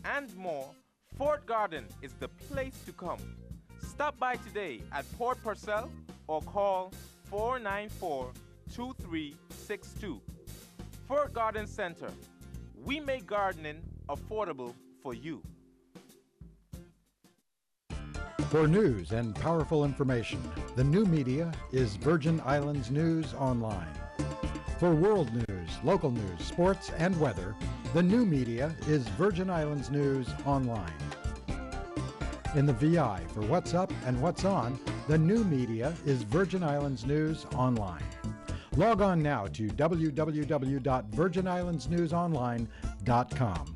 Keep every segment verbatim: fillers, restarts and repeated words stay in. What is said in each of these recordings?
and more, Fort Garden is the place to come. Stop by today at Port Purcell or call four nine four, two three six two. Fort Garden Center. We make gardening affordable for you. For news and powerful information, the new media is Virgin Islands News Online. For world news, local news, sports, and weather, the new media is Virgin Islands News Online. In the V I for what's up and what's on, the new media is Virgin Islands News Online. Log on now to w w w dot virgin islands news online dot com.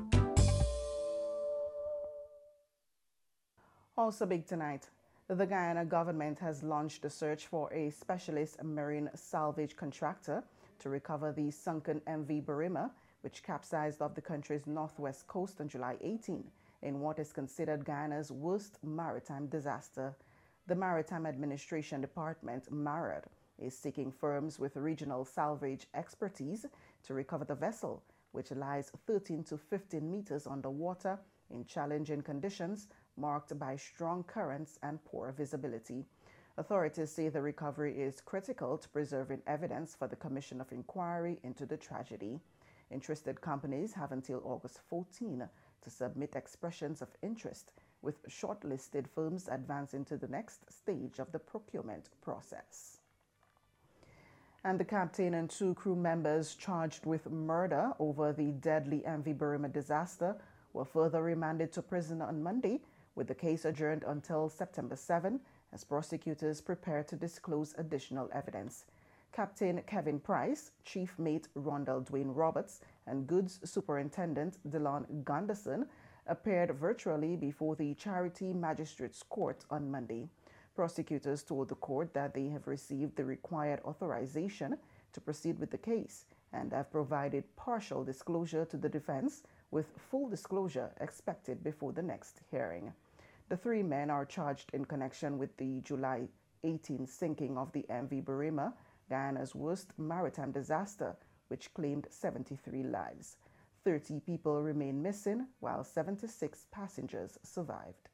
Also big tonight, the Guyana government has launched a search for a specialist marine salvage contractor to recover the sunken M V Burima, which capsized off the country's northwest coast on July eighteenth in what is considered Guyana's worst maritime disaster. The Maritime Administration Department, MARAD, is seeking firms with regional salvage expertise to recover the vessel, which lies thirteen to fifteen meters underwater in challenging conditions marked by strong currents and poor visibility. Authorities say the recovery is critical to preserving evidence for the Commission of Inquiry into the tragedy. Interested companies have until August fourteenth to submit expressions of interest, with shortlisted firms advancing to the next stage of the procurement process. And the captain and two crew members charged with murder over the deadly M V Burima disaster were further remanded to prison on Monday, with the case adjourned until September seventh as prosecutors prepare to disclose additional evidence. Captain Kevin Price, Chief Mate Rondell Dwayne Roberts, and Goods Superintendent Delon Gunderson appeared virtually before the Charity Magistrates Court on Monday. Prosecutors told the court that they have received the required authorization to proceed with the case and have provided partial disclosure to the defense, with full disclosure expected before the next hearing. The three men are charged in connection with the July eighteenth sinking of the M V Burima, Guyana's worst maritime disaster, which claimed seventy-three lives. thirty people remain missing, while seventy-six passengers survived.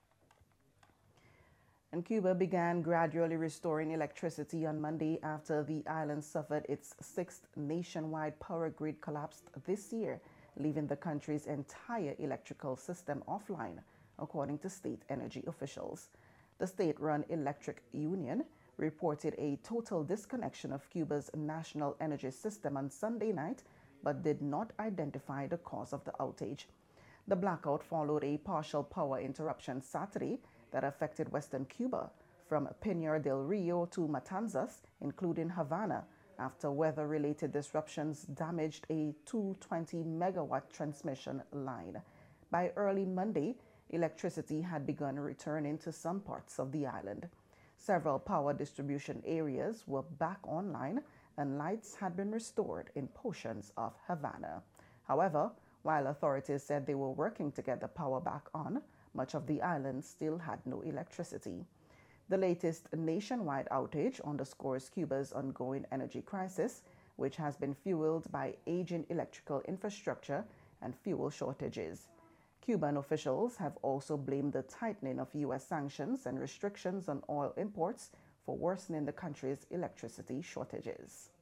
And Cuba began gradually restoring electricity on Monday after the island suffered its sixth nationwide power grid collapse this year, leaving the country's entire electrical system offline, according to state energy officials. The state-run Electric Union reported a total disconnection of Cuba's national energy system on Sunday night, but did not identify the cause of the outage. The blackout followed a partial power interruption Saturday that affected western Cuba from Pinar del Rio to Matanzas, including Havana, after weather-related disruptions damaged a two hundred twenty megawatt transmission line. By early Monday, electricity had begun returning to some parts of the island. Several power distribution areas were back online, and lights had been restored in portions of Havana. However, while authorities said they were working to get the power back on, much of the island still had no electricity. The latest nationwide outage underscores Cuba's ongoing energy crisis, which has been fueled by aging electrical infrastructure and fuel shortages. Cuban officials have also blamed the tightening of U S sanctions and restrictions on oil imports for worsening the country's electricity shortages.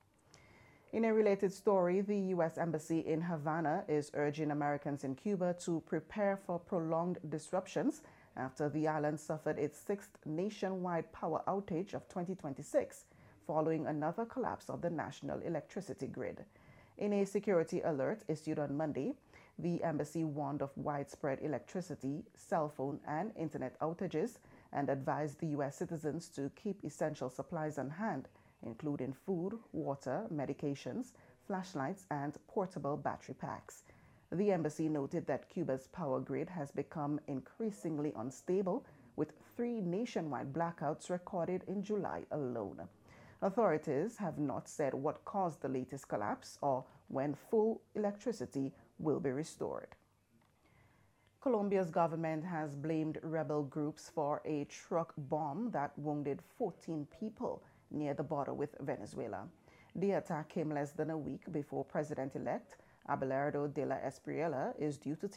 In a related story, the U S Embassy in Havana is urging Americans in Cuba to prepare for prolonged disruptions after the island suffered its sixth nationwide power outage of twenty twenty-six, following another collapse of the national electricity grid. In a security alert issued on Monday, the embassy warned of widespread electricity, cell phone, and internet outages and advised the U S citizens to keep essential supplies on hand, including food, water, medications, flashlights, and portable battery packs. The embassy noted that Cuba's power grid has become increasingly unstable, with three nationwide blackouts recorded in July alone. Authorities have not said what caused the latest collapse or when full electricity will be restored. Colombia's government has blamed rebel groups for a truck bomb that wounded fourteen people near the border with Venezuela. The attack came less than a week before President-elect Abelardo de la Espriella is due to take